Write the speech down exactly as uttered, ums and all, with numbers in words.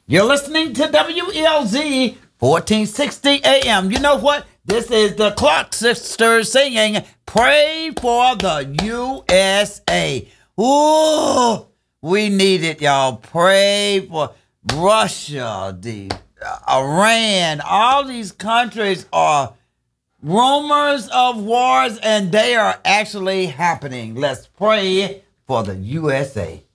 You're listening to W E L Z fourteen sixty A M. You know what? This is the Clark Sisters singing Pray for the U S A. Ooh, we need it, y'all. Pray for Russia, the uh, Iran. All these countries are rumors of wars, and they are actually happening. Let's pray for the U S A.